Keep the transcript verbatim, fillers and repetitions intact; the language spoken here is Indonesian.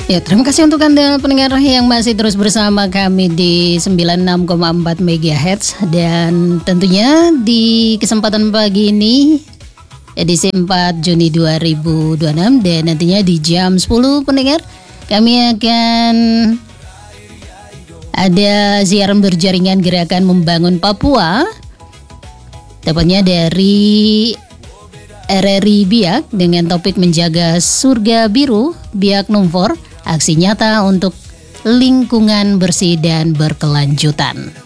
Ya, terima kasih untuk Anda pendengar yang masih terus bersama kami di sembilan puluh enam koma empat megahertz. Dan tentunya di kesempatan pagi ini, edisi empat Juni dua ribu dua puluh enam, dan nantinya di jam sepuluh pendengar, kami akan ada siaran berjaringan Gerakan Membangun Papua, tepatnya dari R R I Biak dengan topik Menjaga Surga Biru Biak Numfor, aksi nyata untuk lingkungan bersih dan berkelanjutan.